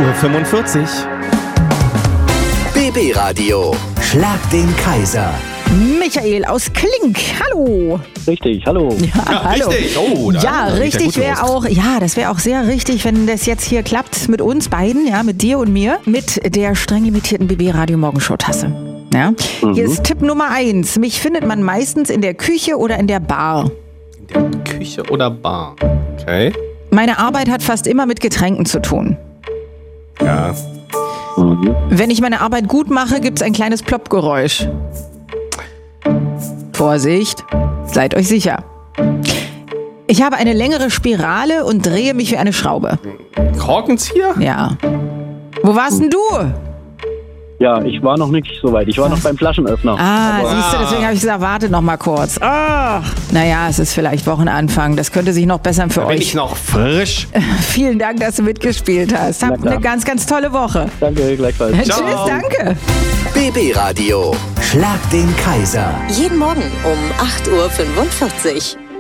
8:45 Uhr. BB Radio. Schlag den Kaiser. Michael aus Klink, hallo. Richtig, hallo. Ja, hallo. richtig. Oh, da Ja, geht der richtig gute wäre los. auch, das wäre auch sehr richtig, wenn das jetzt hier klappt mit uns beiden, ja, mit dir und mir, mit der streng limitierten BB Radio Morgenshow Tasse. Ja. Hier ist Tipp Nummer 1. Mich findet man meistens in der Küche oder in der Bar. In der Küche oder Bar? Okay. Meine Arbeit hat fast immer mit Getränken zu tun. Ja. Wenn ich meine Arbeit gut mache, gibt es ein kleines Ploppgeräusch. Vorsicht, seid euch sicher. Ich habe eine längere Spirale und drehe mich wie eine Schraube. Korkenzieher? Ja. Wo warst denn du? Ja, ich war noch nicht so weit. Ich war noch beim Flaschenöffner. Siehst du, deswegen habe ich gesagt, warte noch mal kurz. Naja, es ist vielleicht Wochenanfang. Das könnte sich noch bessern für Da bin euch. ich noch frisch. Vielen Dank, dass du mitgespielt hast. Habt klar. eine ganz, ganz tolle Woche. Danke, gleichfalls. Tschüss, danke. BB Radio. Schlag den Kaiser. Jeden Morgen um 8:45 Uhr.